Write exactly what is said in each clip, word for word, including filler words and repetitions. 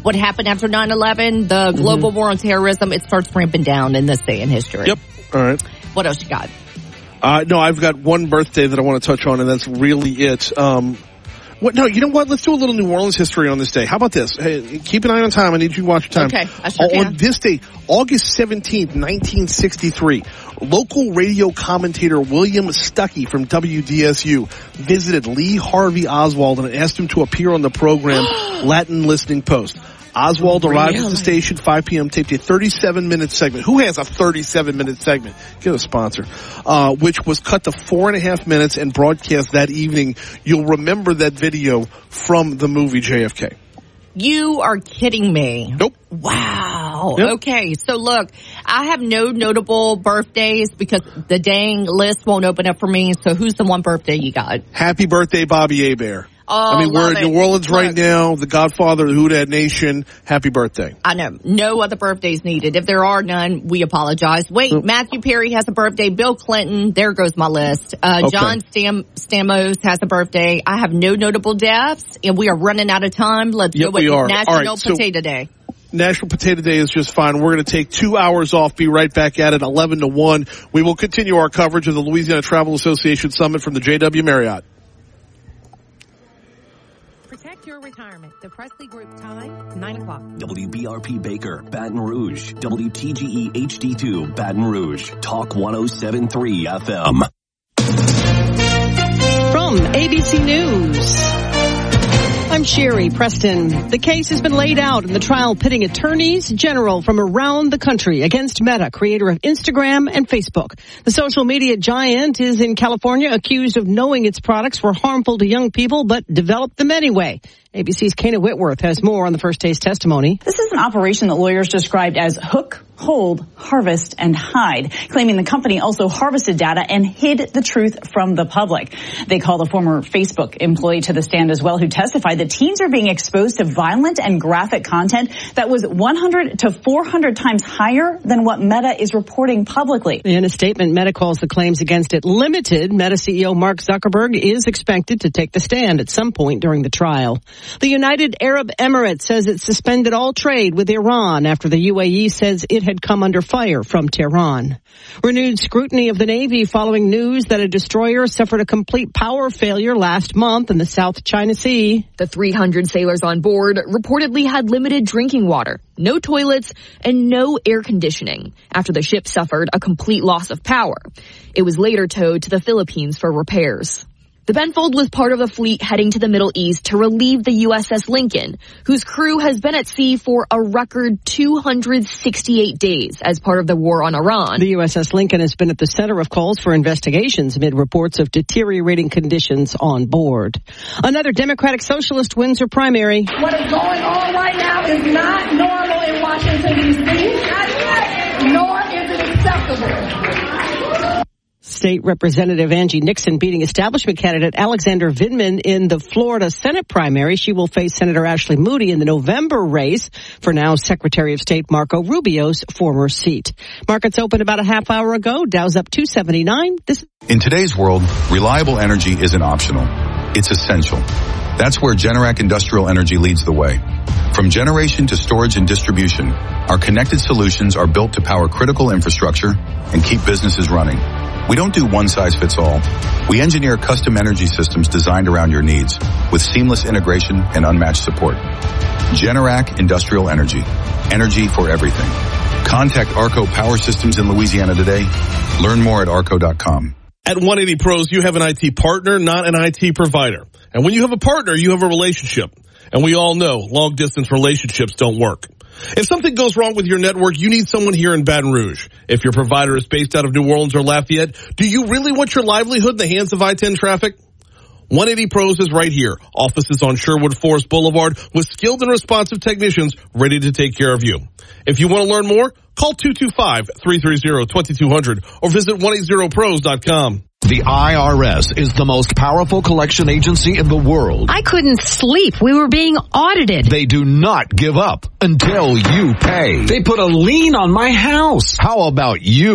what happened after nine eleven, the global mm-hmm. war on terrorism, it starts ramping down in this day in history. Yep. All right. What else you got? Uh, no, I've got one birthday that I want to touch on, and that's really it. Um, what? No, you know what? Let's do a little New Orleans history on this day. How about this? Hey, keep an eye on time. I need you to watch your time. Okay, I sure uh, can. On this day, August seventeenth, nineteen sixty-three, local radio commentator William Stuckey from W D S U visited Lee Harvey Oswald and asked him to appear on the program Latin Listening Post. Oswald arrived really? at the station five p.m., taped a thirty-seven minute segment. Who has a thirty-seven minute segment? Get a sponsor. Uh, which was cut to four and a half minutes and broadcast that evening. You'll remember that video from the movie J F K. You are kidding me. Nope. Wow. Yep. Okay, so look, I have no notable birthdays because the dang list won't open up for me. So who's the one birthday you got? Happy birthday, Bobby Hebert. Oh, I mean, we're in it. New Orleans Look. right now, the godfather of the Who Dat Nation. Happy birthday. I know. No other birthdays needed. If there are none, we apologize. Wait, oh. Matthew Perry has a birthday. Bill Clinton, there goes my list. Uh, okay. John Stam- Stamos has a birthday. I have no notable deaths, and we are running out of time. Let's yep, go with we are. National right, Potato so Day. National Potato Day is just fine. We're going to take two hours off, be right back at it, eleven to one. We will continue our coverage of the Louisiana Travel Association Summit from the J W Marriott. Your retirement. The Presley Group time, nine o'clock. W B R P Baker, Baton Rouge. W T G E H D two, Baton Rouge. Talk one oh seven point three F M. From A B C News, I'm Sherry Preston. The case has been laid out in the trial pitting attorneys general from around the country against Meta, creator of Instagram and Facebook. The social media giant is in California, accused of knowing its products were harmful to young people, but developed them anyway. A B C's Kana Whitworth has more on the first day's testimony. This is an operation that lawyers described as hook, hold, harvest, and hide, claiming the company also harvested data and hid the truth from the public. They called a former Facebook employee to the stand as well, who testified that teens are being exposed to violent and graphic content that was one hundred to four hundred times higher than what Meta is reporting publicly. In a statement, Meta calls the claims against it limited. Meta C E O Mark Zuckerberg is expected to take the stand at some point during the trial. The United Arab Emirates says it suspended all trade with Iran after the U A E says it had come under fire from Tehran. Renewed scrutiny of the Navy following news that a destroyer suffered a complete power failure last month in the South China Sea. The three hundred sailors on board reportedly had limited drinking water, no toilets, and no air conditioning after the ship suffered a complete loss of power. It was later towed to the Philippines for repairs. The Benfold was part of a fleet heading to the Middle East to relieve the U S S Lincoln, whose crew has been at sea for a record two hundred sixty-eight days as part of the war on Iran. The U S S Lincoln has been at the center of calls for investigations amid reports of deteriorating conditions on board. Another Democratic Socialist wins her primary. What is going on right now is not normal in Washington, D C, nor is it acceptable. State Representative Angie Nixon beating establishment candidate Alexander Vindman in the Florida Senate primary. She will face Senator Ashley Moody in the November race for now Secretary of State Marco Rubio's former seat. Markets opened about a half hour ago. Dow's up two seventy-nine. This In today's world, reliable energy isn't optional. It's essential. That's where Generac Industrial Energy leads the way. From generation to storage and distribution, our connected solutions are built to power critical infrastructure and keep businesses running. We don't do one size fits all. We engineer custom energy systems designed around your needs with seamless integration and unmatched support. Generac Industrial Energy. Energy for everything. Contact Arco Power Systems in Louisiana today. Learn more at arco dot com. At one eighty Pros, you have an I T partner, not an I T provider. And when you have a partner, you have a relationship. And we all know long-distance relationships don't work. If something goes wrong with your network, you need someone here in Baton Rouge. If your provider is based out of New Orleans or Lafayette, do you really want your livelihood in the hands of I ten traffic? one eighty Pros is right here. Offices on Sherwood Forest Boulevard with skilled and responsive technicians ready to take care of you. If you want to learn more, call two two five, three three zero, two two zero zero or visit one eighty pros dot com. The I R S is the most powerful collection agency in the world. I couldn't sleep. We were being audited. They do not give up until you pay. They put a lien on my house. How about you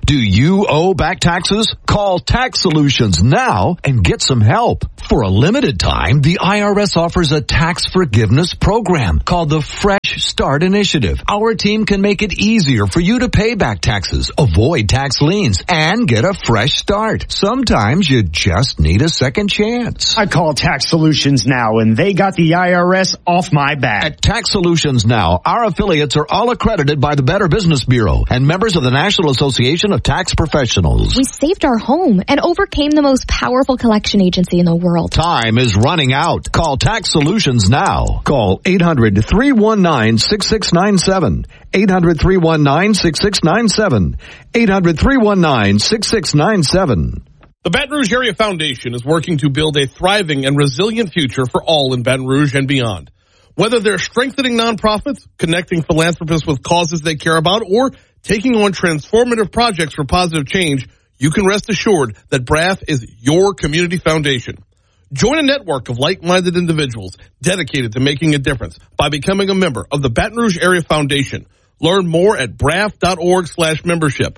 Do you owe back taxes? Call Tax Solutions now and get some help. For a limited time, the I R S offers a tax forgiveness program called the Fresh Start Initiative. Our team can make it easier for you to pay back taxes, avoid tax liens, and get a fresh start. Sometimes you just need a second chance. I call Tax Solutions now, and they got the I R S off my back. At Tax Solutions Now, our affiliates are all accredited by the Better Business Bureau and members of the National Association of Tax Professionals. We saved our home and overcame the most powerful collection agency in the world. Time is running out. Call Tax Solutions now. Call eight hundred, three one nine, six six nine seven. eight hundred, three one nine, six six nine seven. eight hundred, three one nine, six six nine seven. The Baton Rouge Area Foundation is working to build a thriving and resilient future for all in Baton Rouge and beyond. Whether they're strengthening nonprofits, connecting philanthropists with causes they care about, or taking on transformative projects for positive change, you can rest assured that B R A F is your community foundation. Join a network of like-minded individuals dedicated to making a difference by becoming a member of the Baton Rouge Area Foundation. Learn more at braf.org slash membership.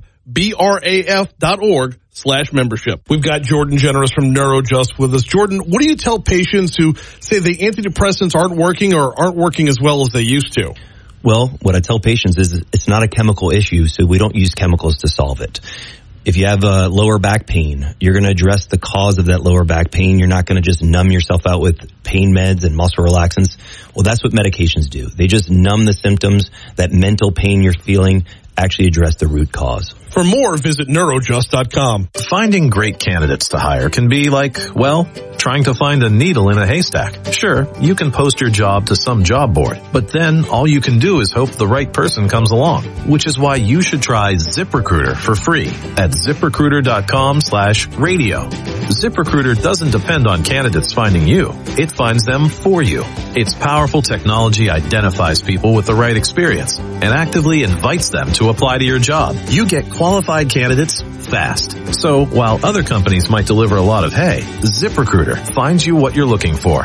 B-R-A-F dot org slash membership. We've got Jordan Generous from NeuroJust with us. Jordan, what do you tell patients who say the antidepressants aren't working or aren't working as well as they used to? Well, what I tell patients is it's not a chemical issue, so we don't use chemicals to solve it. If you have a lower back pain, you're going to address the cause of that lower back pain. You're not going to just numb yourself out with pain meds and muscle relaxants. Well, that's what medications do. They just numb the symptoms. That mental pain you're feeling, actually address the root cause. For more, visit neurojust dot com. Finding great candidates to hire can be like, well, trying to find a needle in a haystack. Sure, you can post your job to some job board, but then all you can do is hope the right person comes along, which is why you should try ZipRecruiter for free at ZipRecruiter.com slash radio. ZipRecruiter doesn't depend on candidates finding you. It finds them for you. Its powerful technology identifies people with the right experience and actively invites them to apply to your job. You get qualified candidates fast. So while other companies might deliver a lot of hay, ZipRecruiter finds you what you're looking for.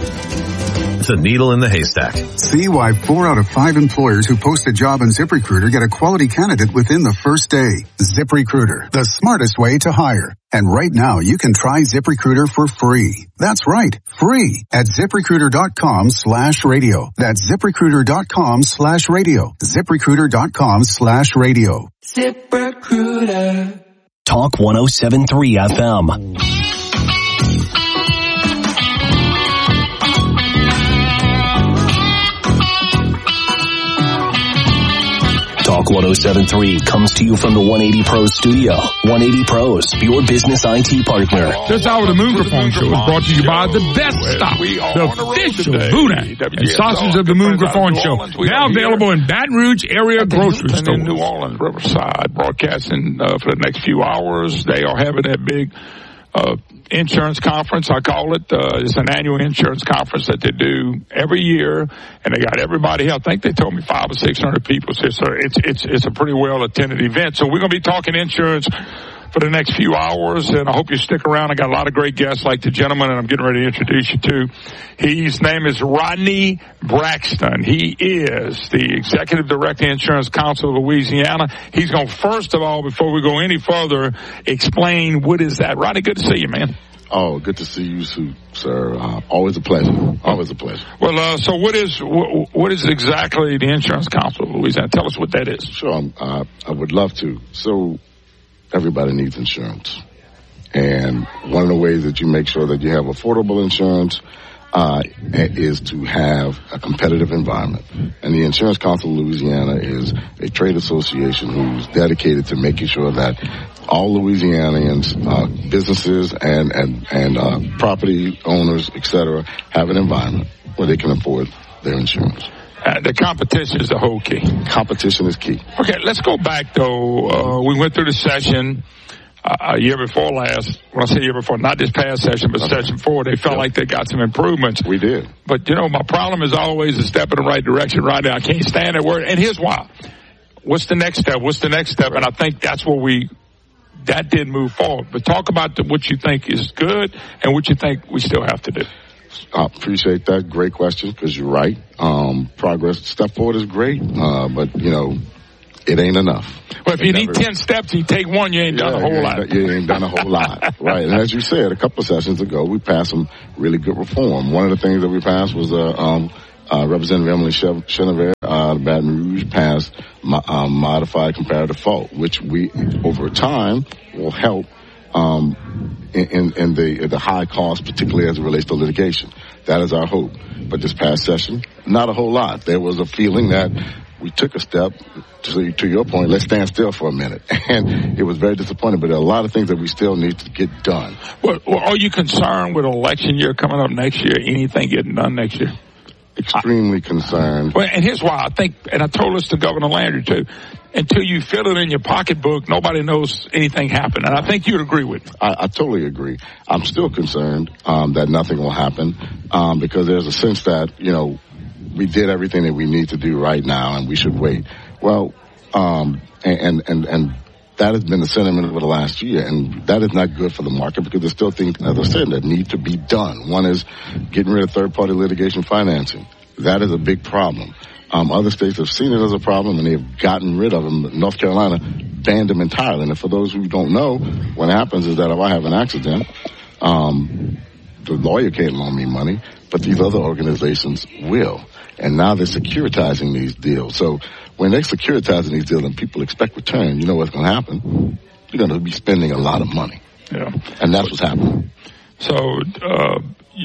The needle in the haystack. See why four out of five employers who post a job on ZipRecruiter get a quality candidate within the first day. ZipRecruiter, the smartest way to hire. And right now, you can try ZipRecruiter for free. That's right, free at ZipRecruiter.com slash radio. That's ZipRecruiter.com slash radio. ZipRecruiter.com slash radio. ZipRecruiter. Talk one oh seven point three F M. Talk one oh seven point three comes to you from the one eighty Pros studio. one eighty Pros, your business I T partner. This hour of the Moongraphone Show is brought to you by The Best Stop, the official Boudin and sausage of the Moongraphone Show. Now available in Baton Rouge area grocery stores. In New Orleans, Riverside, broadcasting uh, for the next few hours. They are having that big uh, insurance conference, I call it. Uh, it's an annual insurance conference that they do every year, and they got everybody here. I think they told me five or six hundred people here, so it's it's it's a pretty well attended event. So we're going to be talking insurance for the next few hours, and I hope you stick around. I got a lot of great guests like the gentleman that I'm getting ready to introduce you to. His name is Rodney Braxton. He is the Executive Director, Insurance Council of Louisiana. He's going to, first of all, before we go any further, explain what is that. Rodney, good to see you, man. Oh, good to see you, sir. Uh, always a pleasure. Always a pleasure. Well, uh, so what is what, what is exactly the Insurance Council of Louisiana? Tell us what that is. Sure, uh, I would love to. So everybody needs insurance. And one of the ways that you make sure that you have affordable insurance uh, is to have a competitive environment. And the Insurance Council of Louisiana is a trade association who's dedicated to making sure that all Louisianians, uh, businesses and, and, and uh, property owners, et cetera, have an environment where they can afford their insurance. Uh, the competition is the whole key. Competition is key. Okay, let's go back, though. Uh, we went through the session uh, a year before last. When I say year before, not this past session, but okay. session four. They felt yep. like they got some improvements. We did. But, you know, my problem is always a step in the right direction right now. I can't stand that word. And here's why. What's the next step? What's the next step? Right. And I think that's where we, that did move forward. But talk about the, what you think is good and what you think we still have to do. I appreciate that. Great question, because you're right. Um, progress, step forward is great. Uh, but, you know, it ain't enough. Well, if you need ten steps, you take one, you ain't yeah, done a whole you lot. Ain't, you ain't done a whole lot, right? And as you said, a couple of sessions ago, we passed some really good reform. One of the things that we passed was uh, um, uh, Representative Emily Chenevert, uh, Baton Rouge, passed mo- um, modified comparative fault, which we, over time, will help um, in, in, in the in the high cost, particularly as it relates to litigation. That is our hope. But this past session, not a whole lot. There was a feeling that we took a step, to, to your point, let's stand still for a minute. And it was very disappointing, but there are a lot of things that we still need to get done. Well, well are you concerned with election year coming up next year, anything getting done next year? Extremely concerned. Well, and here's why I think, and I told this to Governor Landry too, until you feel it in your pocketbook, nobody knows anything happened. And I think you'd agree with me. I, I totally agree. I'm still concerned um, that nothing will happen um, because there's a sense that, you know, we did everything that we need to do right now and we should wait. Well, um, and, and, and that has been the sentiment over the last year, and that is not good for the market because there's still things, as I said, that need to be done. One is getting rid of third-party litigation financing. That is a big problem. Um, other states have seen it as a problem, and they've gotten rid of them. North Carolina banned them entirely. And for those who don't know, what happens is that if I have an accident, um, the lawyer can't loan me money, but these other organizations will. And now they're securitizing these deals. So when they're securitizing these deals and people expect return, you know what's going to happen? You're going to be spending a lot of money. Yeah. And that's what's happening. So, uh,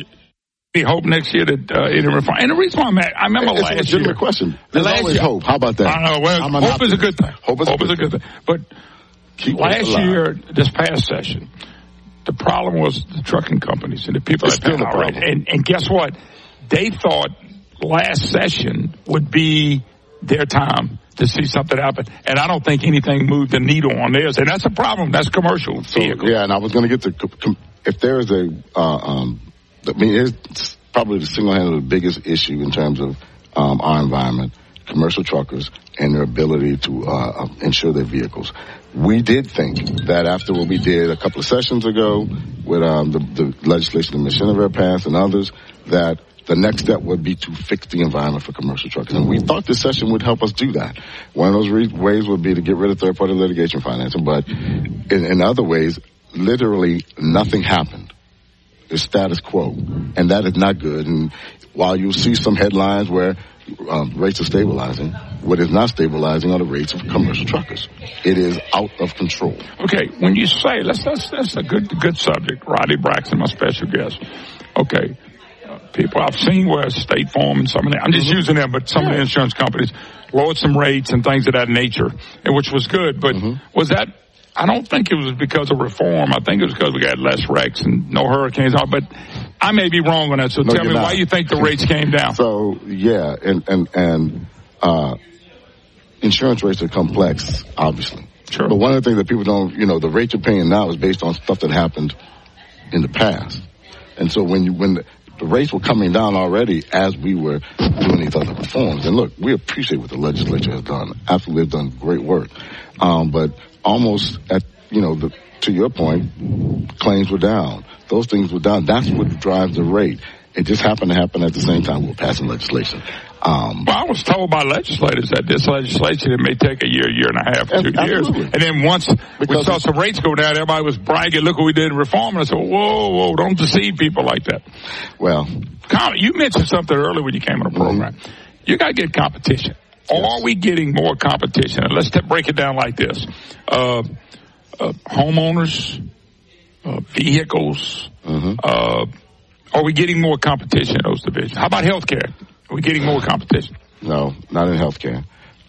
we hope next year that uh, it reform. And the reason why I'm at, I remember it's last a legitimate year. question. There's last always year, hope. How about that? I know. Well, I'm hope is a good thing. Hope is, hope a, is good a good thing. But Keep last year, this past session, the problem was the trucking companies and the people it's that paid still a problem. And, and guess what? They thought last session would be their time to see something happen. And I don't think anything moved the needle on theirs. And that's a problem. That's commercial so, vehicle. Yeah, and I was going to get to, if there is a, uh, um, I mean, it's probably the single-handedly biggest issue in terms of um, our environment, commercial truckers, and their ability to uh, insure their vehicles. We did think that after what we did a couple of sessions ago with um, the, the legislation that Miz Chenevert passed and others, that the next step would be to fix the environment for commercial truckers. And we thought this session would help us do that. One of those re- ways would be to get rid of third-party litigation financing, but in, in other ways, literally nothing happened. It's status quo, and that is not good. And while you'll see some headlines where um, rates are stabilizing, what is not stabilizing are the rates of commercial truckers. It is out of control. Okay, when you say, let's, that's, that's a good, good subject. Rodney Braxton, my special guest. Okay. People I've seen where State Farm and some of the, I'm just mm-hmm. using them, but some yeah. of the insurance companies lowered some rates and things of that nature, and which was good. But mm-hmm. was that, I don't think it was because of reform. I think it was because we got less wrecks and no hurricanes. But I may be wrong on that. So no, tell me not. Why you think the rates came down. So, yeah, and, and, and, uh, insurance rates are complex, obviously. Sure. But one of the things that people don't, you know, the rate you're paying now is based on stuff that happened in the past. And so when you, when the, the rates were coming down already as we were doing these other reforms. And look, we appreciate what the legislature has done. Absolutely, they've done great work. Um, but almost at, you know, the, to your point, claims were down. Those things were down. That's what drives the rate. It just happened to happen at the same time we were passing legislation. Um, well, I was told by legislators that this legislation, it may take a year, year and a half, two absolutely. years. And then once because we saw some rates go down, everybody was bragging, look what we did in reform. And I said, whoa, whoa, don't deceive people like that. Well, you mentioned something earlier when you came on the program. Mm-hmm. You got to get competition. Yes. Are we getting more competition? And let's t- break it down like this. Uh, uh, homeowners, uh, vehicles, mm-hmm. uh, are we getting more competition in those divisions? How about healthcare? Are we getting more competition? No, not in healthcare.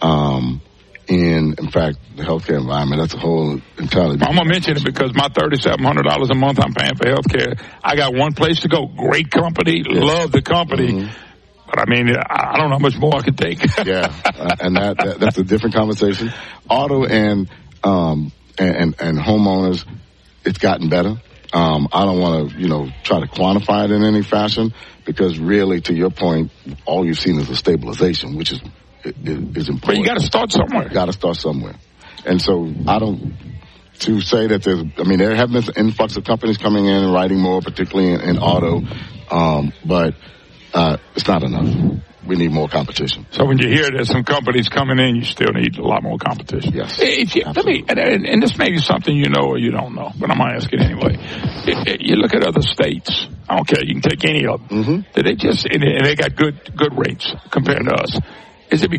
Um, in, in fact, the healthcare environment, that's a whole entirely different. I'm going to mention it because my thirty-seven hundred dollars a month I'm paying for healthcare. I got one place to go. Great company. Yes. Love the company. Mm-hmm. But I mean, I don't know how much more I can take. yeah. Uh, and that, that, that's a different conversation. Auto and, um, and, and, and homeowners, it's gotten better. Um, I don't want to, you know, try to quantify it in any fashion because really, to your point, all you've seen is a stabilization, which is is important. But you got to start somewhere. Got to start somewhere. And so I don't, to say that there's, I mean, there have been an influx of companies coming in and writing more, particularly in, in auto, um, but uh, it's not enough. we need more competition. So when you hear there's some companies coming in, you still need a lot more competition. Yes. If you, let me, and, and this may be something you know or you don't know, but I'm going to ask it anyway. If you look at other states, I don't care, you can take any of them. Mm-hmm. That they just, and they got good, good rates compared to us. Is it